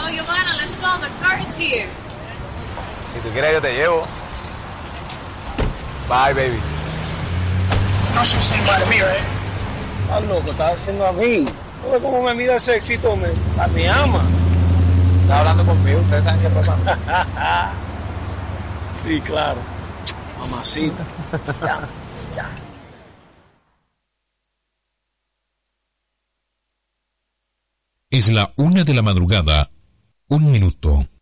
Giovanna, let's go. The car is here. Si tú quieres, yo te llevo. Bye, baby. No should say bye to me, right? Estás loco, estás haciendo a mí. ¿No ves cómo me mira ese éxito? Me ama. Está hablando conmigo, ustedes saben qué pasa. Sí, claro. Mamacita. Ya, ya. Es la 1:00 a.m, 1 minuto.